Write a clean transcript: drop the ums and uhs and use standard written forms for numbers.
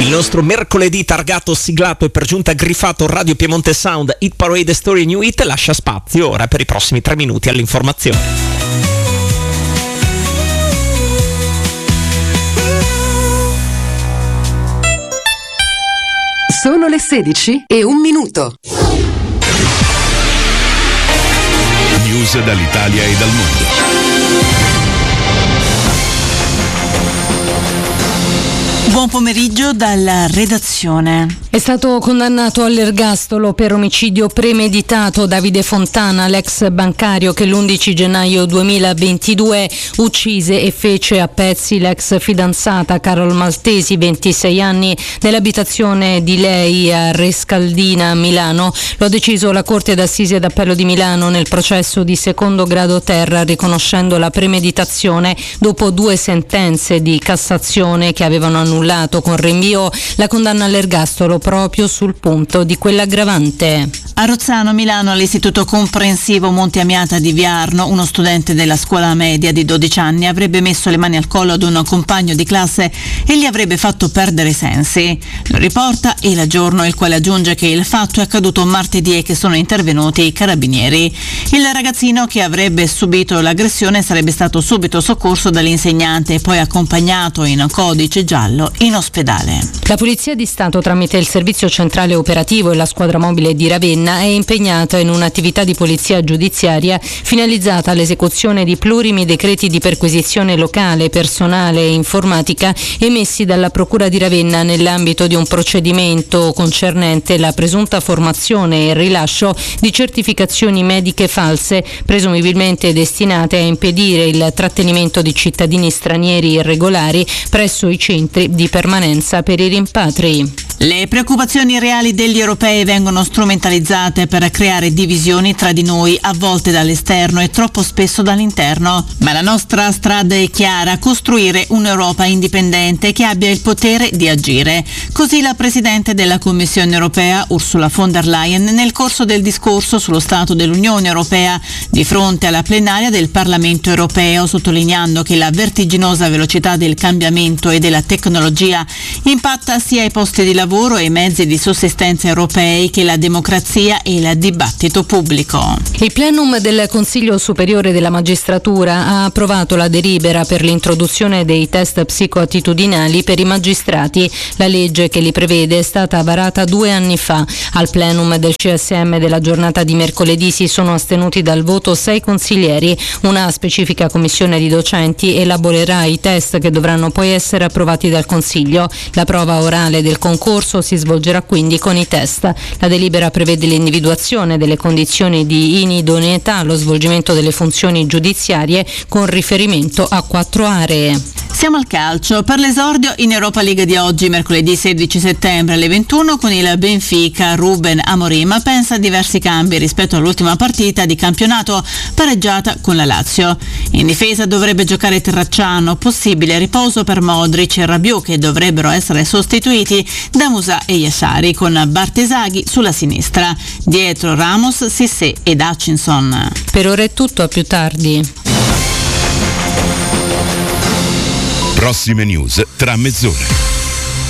Il nostro mercoledì targato, siglato e per giunta griffato Radio Piemonte Sound Hit Parade Story New Hit lascia spazio ora per i prossimi 3 minuti all'informazione. Sono le 16:01. News dall'Italia e dal mondo. Buon pomeriggio dalla redazione. È stato condannato all'ergastolo per omicidio premeditato Davide Fontana, l'ex bancario che l'11 gennaio 2022 uccise e fece a pezzi l'ex fidanzata Carol Maltesi, 26 anni, nell'abitazione di lei a Rescaldina, Milano. Lo ha deciso la Corte d'Assise d'Appello di Milano nel processo di secondo grado terra, riconoscendo la premeditazione dopo 2 sentenze di Cassazione che avevano annullato con rinvio la condanna all'ergastolo proprio sul punto di quell'aggravante. A Rozzano, Milano, all'Istituto Comprensivo Monte Amiata di Viarno, uno studente della scuola media di 12 anni avrebbe messo le mani al collo ad un compagno di classe e gli avrebbe fatto perdere i sensi. Lo riporta Il Giorno, il quale aggiunge che il fatto è accaduto martedì e che sono intervenuti i carabinieri. Il ragazzino che avrebbe subito l'aggressione sarebbe stato subito soccorso dall'insegnante e poi accompagnato in codice giallo in ospedale. La Polizia di Stato, tramite il Servizio Centrale Operativo e la Squadra Mobile di Ravenna, è impegnata in un'attività di polizia giudiziaria finalizzata all'esecuzione di plurimi decreti di perquisizione locale, personale e informatica emessi dalla Procura di Ravenna nell'ambito di un procedimento concernente la presunta formazione e il rilascio di certificazioni mediche false, presumibilmente destinate a impedire il trattenimento di cittadini stranieri irregolari presso i centri di permanenza per i rimpatri. Le preoccupazioni reali degli europei vengono strumentalizzate per creare divisioni tra di noi, a volte dall'esterno e troppo spesso dall'interno. Ma la nostra strada è chiara: costruire un'Europa indipendente che abbia il potere di agire. Così la Presidente della Commissione europea, Ursula von der Leyen, nel corso del discorso sullo Stato dell'Unione Europea di fronte alla plenaria del Parlamento europeo, sottolineando che la vertiginosa velocità del cambiamento e della tecnologia impatta sia i posti di lavoro e i mezzi di sussistenza europei che la democrazia e il dibattito pubblico. Il plenum del Consiglio Superiore della Magistratura ha approvato la delibera per l'introduzione dei test psicoattitudinali per i magistrati. La legge che li prevede è stata varata 2 anni fa. Al plenum del CSM della giornata di mercoledì si sono astenuti dal voto 6 consiglieri. Una specifica commissione di docenti elaborerà i test che dovranno poi essere approvati dal Consiglio. La prova orale del concorso si svolgerà quindi con i test. La delibera prevede l'individuazione delle condizioni di inidoneità allo svolgimento delle funzioni giudiziarie con riferimento a 4 aree. Siamo al calcio. Per l'esordio in Europa League di oggi, mercoledì 16 settembre alle 21, con il Benfica, Ruben Amorim pensa a diversi cambi rispetto all'ultima partita di campionato pareggiata con la Lazio. In difesa dovrebbe giocare Terracciano, possibile riposo per Modric e Rabiot, che dovrebbero essere sostituiti da Musa e Yeshari, con Bartesaghi sulla sinistra. Dietro Ramos, Cissé ed Hutchinson. Per ora è tutto, a più tardi. Prossime news tra mezz'ora.